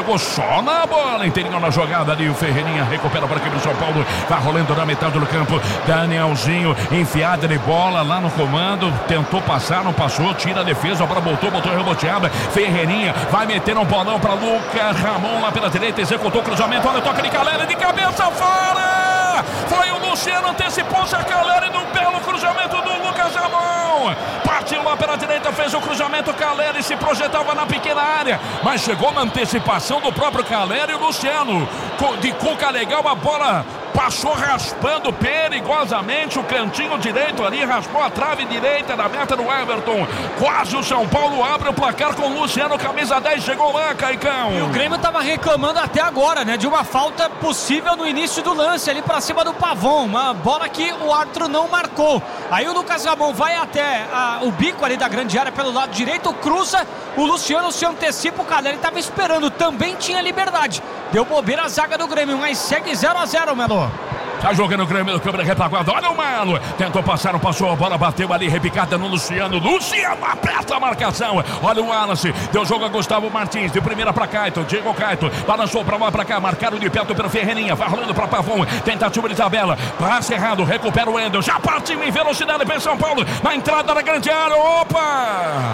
ficou só na bola, inteirinho na jogada ali, o Ferreirinha recupera para aqui do São Paulo, vai rolando na metade do campo, Danielzinho, enfiada de bola lá no comando, tentou passar, não passou, tira a defesa, agora botou reboteada, Ferreirinha vai meter um bolão para Lucas Ramon lá pela direita, executou o cruzamento, olha o toque de Caleri de cabeça fora, foi o Luciano, antecipou-se a Caleri no belo cruzamento do Lucas Ramon, partiu lá pela direita, fez o cruzamento, Caleri se projetava na pequena área, mas chegou na antecipação do próprio Caleri e o Luciano, de cuca legal, a bola passou raspando perigosamente o cantinho direito ali, raspou a trave direita da meta do Everton. Quase o São Paulo abre o placar com o Luciano, camisa 10, chegou lá, Caicão. E o Grêmio estava reclamando até agora, né, de uma falta possível no início do lance, ali para cima do Pavon, uma bola que o árbitro não marcou. Aí o Lucas Ramon vai até o bico ali da grande área pelo lado direito, cruza, o Luciano se antecipa, o Caleri estava esperando, também tinha liberdade. Deu bobeira a zaga do Grêmio, mas segue 0-0, Melo. Tá jogando o Grêmio no câmera retaguarda. Olha o Melo. Tentou passar, não passou. A bola bateu ali, repicada no Luciano. Luciano aperta a marcação. Olha o Wallace. Deu jogo a Gustavo Martins. De primeira pra Caito. Diego Caito. Balançou pra lá, pra cá. Marcaram de perto pelo Ferreirinha. Vai rolando pra Pavon. Tentativa de tabela. Passe errado. Recupera o Wendel. Já partiu em velocidade para São Paulo. Na entrada da grande área. Opa!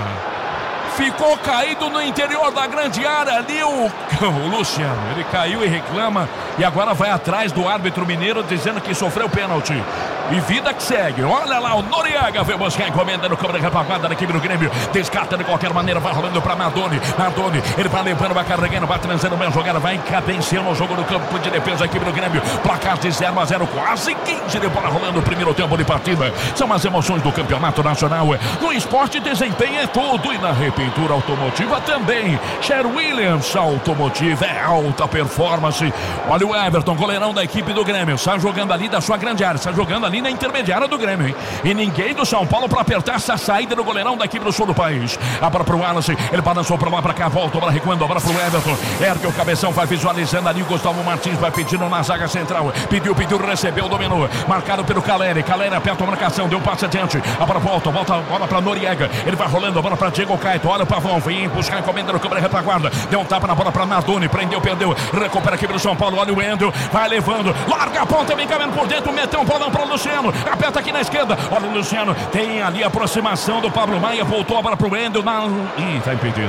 Ficou caído no interior da grande área ali o Luciano. Ele caiu e reclama. E agora vai atrás do árbitro mineiro dizendo que sofreu pênalti. E vida que segue. Olha lá o Noriega. Veio buscar a encomenda no câmera repagada da equipe do Grêmio. Descarta de qualquer maneira. Vai rolando para Nardoni. Ele vai levando, vai carregando, vai transando bem a jogada. Vai cadenciando o jogo no campo de defesa da equipe do Grêmio. Placar de 0-0. Quase 15 de bola rolando o primeiro tempo de partida. São as emoções do campeonato nacional. No esporte, desempenho é tudo. E na pintura automotiva também. Sher Williams Automotiva é alta performance. Olha o Everton, goleirão da equipe do Grêmio, está jogando ali da sua grande área, está jogando ali na intermediária do Grêmio, hein? E ninguém do São Paulo para apertar essa saída do goleirão da equipe do sul do país. A bola pro Wallace, ele balançou para lá, para cá, volta, bola recuando, a bola pro Everton, ergue o cabeção, vai visualizando ali o Gustavo Martins, vai pedindo na zaga central, pediu, recebeu, dominou, marcado pelo Caleri aperta a marcação, deu um passe adiante, a bola volta a bola para Noriega, ele vai rolando, a bola para Diego Caito, olha o Pavon, vem buscar a encomenda no câmera retaguarda, deu um tapa na bola para Nardoni, prendeu, perdeu, recupera a equipe do São Paulo, olha o Wendel, vai levando, larga a ponta, vem caminhando por dentro, meteu um bolão para o Luciano, aperta aqui na esquerda, olha o Luciano, tem ali a aproximação do Pablo Maia, voltou a bola para o Wendel, tá impedido.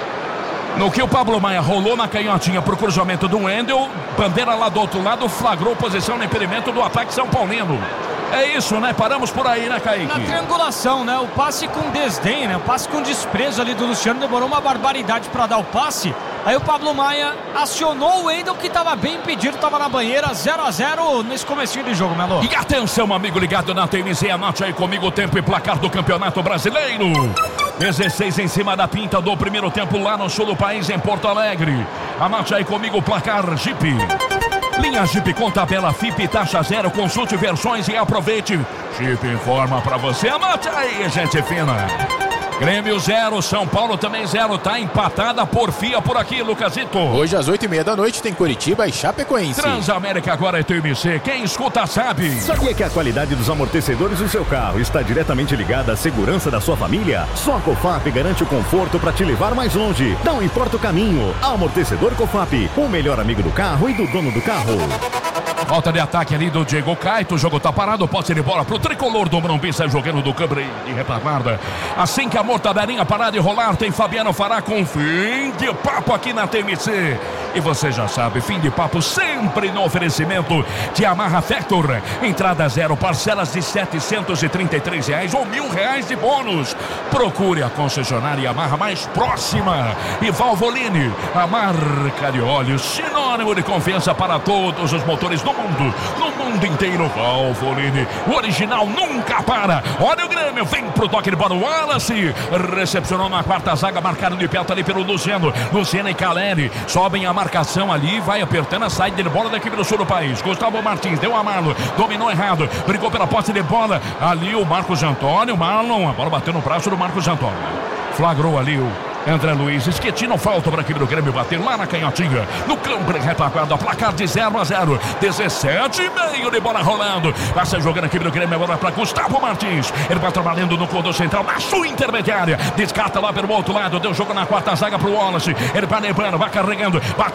No que o Pablo Maia rolou na canhotinha pro cruzamento do Wendel, bandeira lá do outro lado, flagrou posição no impedimento do ataque São Paulino. É isso, né? Paramos por aí, né, Kaique? Na triangulação, né? O passe com desdém, né? O passe com desprezo ali do Luciano, demorou uma barbaridade para dar o passe. Aí o Pablo Maia acionou o Wendel, que estava bem impedido, estava na banheira, 0-0 nesse comecinho de jogo, Melo. E atenção, amigo ligado na TMZ, anote aí comigo o tempo e placar do Campeonato Brasileiro. 16 em cima da pinta do primeiro tempo lá no sul do país, em Porto Alegre. Anote aí comigo o placar Jeep. Linha Jeep com tabela FIP, taxa zero, consulte versões e aproveite. Jeep informa pra você, anote aí, gente fina. Grêmio 0, São Paulo também 0, tá empatada porfia por aqui, Lucasito. Hoje às 8h30 da noite tem Coritiba e Chapecoense. Transamérica agora é TMC, quem escuta sabe. Sabia que a qualidade dos amortecedores do seu carro está diretamente ligada à segurança da sua família? Só a Cofap garante o conforto para te levar mais longe. Não importa o caminho, Amortecedor Cofap, o melhor amigo do carro e do dono do carro. Falta de ataque ali do Diego Caito, o jogo tá parado, pode ir embora pro tricolor do Morumbi, sai jogando do câmbio de retaguarda. Assim que a mortadelinha parar de rolar, tem Fabiano Fará com fim de papo aqui na TMC. E você já sabe, fim de papo sempre no oferecimento de Yamaha Factor. Entrada zero, parcelas de R$733 ou R$1.000 de bônus. Procure a concessionária Yamaha mais próxima. E Valvoline, a marca de óleo sinônimo de confiança para todos os motores do mundo. No mundo inteiro, Valvoline, o original nunca para. Olha o Grêmio, vem pro toque de bola, Wallace recepcionou na quarta zaga, marcado de perto ali pelo Luciano e Caleri, sobem a marcação ali, vai apertando a saída de bola da equipe do sul do país. Gustavo Martins deu a Marlon, dominou errado, brigou pela posse de bola, ali o Marcos Antônio, Marlon, a bola bateu no braço do Marcos Antônio, flagrou ali o André Luiz, Esquetino, falta para a equipe do Grêmio bater lá na canhotinha, no campo retaguarda, placar de 0-0, 17,5 de bola rolando, vai ser jogando a equipe do Grêmio agora para Gustavo Martins, ele vai trabalhando no corredor central, na sua intermediária, descarta lá pelo outro lado, deu jogo na quarta zaga para o Wallace, ele vai levando, vai carregando, bate